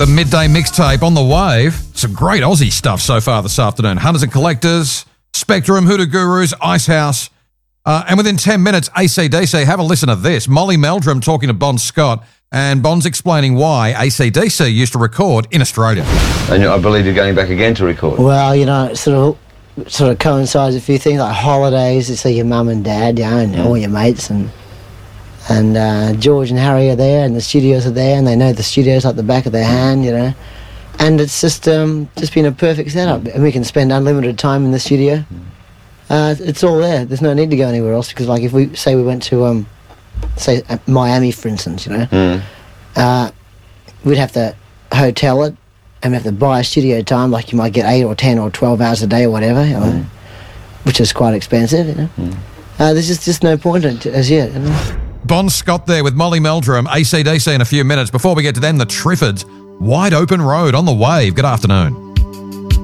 The midday mixtape on the wave. Some great Aussie stuff so far this afternoon. Hunters and Collectors, Spectrum, Hoodoo Gurus, Icehouse. And within 10 minutes, AC/DC, have a listen to this. Molly Meldrum talking to Bon Scott, and Bon's explaining why AC/DC used to record in Australia. And I believe you're going back again to record. Well, it sort of coincides with a few things, like holidays, to see your mum and dad, and all your mates, and George and Harry are there, and the studios are there, and they know the studios like the back of their hand, and it's just been a perfect setup, and we can spend unlimited time in the studio. It's all there. There's no need to go anywhere else, because like if we say we went to say Miami, for instance, we'd have to hotel it, and we have to buy a studio time, like you might get 8 or 10 or 12 hours a day or whatever, which is quite expensive. There's just no point as yet. Bon Scott there with Molly Meldrum, AC/DC in a few minutes. Before we get to them, the Triffids, Wide Open Road on the wave. Good afternoon.